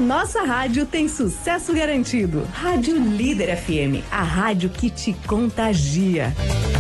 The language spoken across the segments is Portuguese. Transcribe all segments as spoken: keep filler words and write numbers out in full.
nossa rádio tem sucesso garantido. Rádio Líder F M, a rádio que te contagia.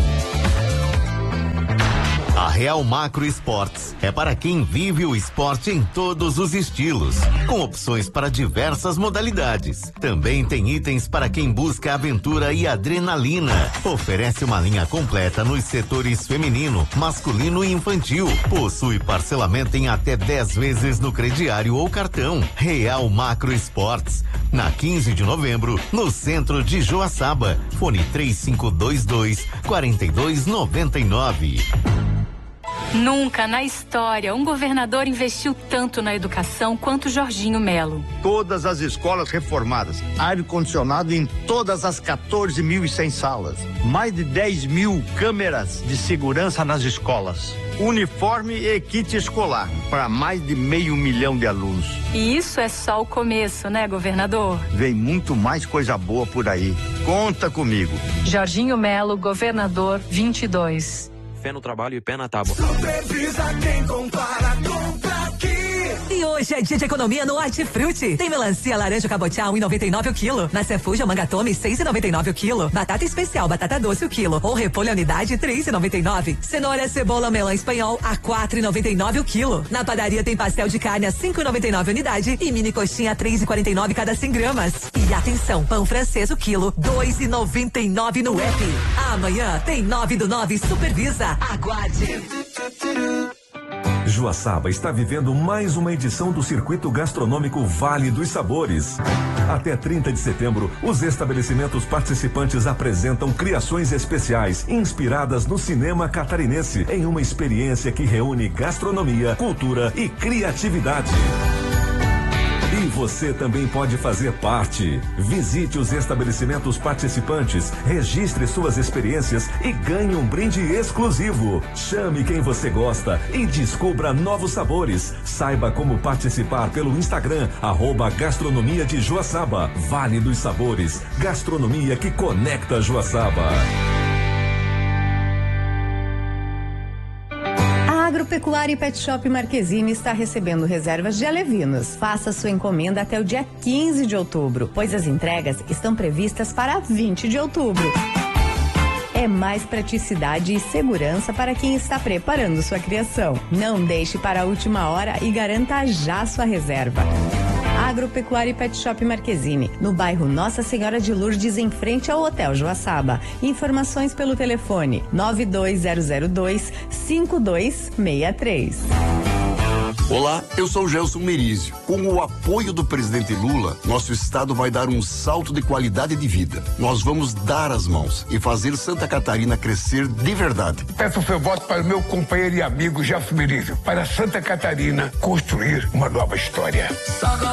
A Real Macro Esportes é para quem vive o esporte em todos os estilos, com opções para diversas modalidades. Também tem itens para quem busca aventura e adrenalina. Oferece uma linha completa nos setores feminino, masculino e infantil. Possui parcelamento em até dez vezes no crediário ou cartão. Real Macro Esportes, na quinze de novembro, no centro de Joaçaba. Fone três cinco dois dois, quatro dois nove nove. Nunca na história um governador investiu tanto na educação quanto Jorginho Melo. Todas as escolas reformadas, ar-condicionado em todas as quatorze mil e cem salas, mais de dez mil câmeras de segurança nas escolas, uniforme e kit escolar para mais de meio milhão de alunos. E isso é só o começo, né, governador? Vem muito mais coisa boa por aí. Conta comigo. Jorginho Melo, governador vinte e dois. Fé no trabalho e pé na tábua. Supervisa quem compara, compra aqui. E hoje é dia de economia no Hortifruti. Tem melancia laranja cabotiá um e noventa e nove o quilo. Na Cefuja mangatome seis e noventa e nove o quilo. Batata especial batata doce o quilo. Ou repolho unidade três e noventa e nove. Cenoura, cebola, melão espanhol a quatro e noventa e nove o quilo. Na padaria tem pastel de carne a cinco e noventa e nove unidade e mini coxinha a três e quarenta e nove cada cem gramas. E atenção, pão francês o quilo dois e noventa e nove no app. Amanhã tem nove do nove Supervisa. Aguarde. Joaçaba está vivendo mais uma edição do Circuito Gastronômico Vale dos Sabores. Até trinta de setembro, os estabelecimentos participantes apresentam criações especiais inspiradas no cinema catarinense em uma experiência que reúne gastronomia, cultura e criatividade. E você também pode fazer parte. Visite os estabelecimentos participantes, registre suas experiências e ganhe um brinde exclusivo. Chame quem você gosta e descubra novos sabores. Saiba como participar pelo Instagram, arroba Gastronomia de Joaçaba. Vale dos Sabores, gastronomia que conecta Joaçaba. Agropecuária e Pet Shop Marquezine está recebendo reservas de alevinos. Faça sua encomenda até o dia quinze de outubro, pois as entregas estão previstas para vinte de outubro. É mais praticidade e segurança para quem está preparando sua criação. Não deixe para a última hora e garanta já sua reserva. Agropecuária e Pet Shop Marquezine, no bairro Nossa Senhora de Lourdes, em frente ao Hotel Joaçaba. Informações pelo telefone nove dois zero zero dois, cinco dois seis três. Olá, eu sou o Gelson Merizio. Com o apoio do presidente Lula, nosso estado vai dar um salto de qualidade de vida. Nós vamos dar as mãos e fazer Santa Catarina crescer de verdade. Peço o seu voto para o meu companheiro e amigo Gelson Merizio, para Santa Catarina construir uma nova história.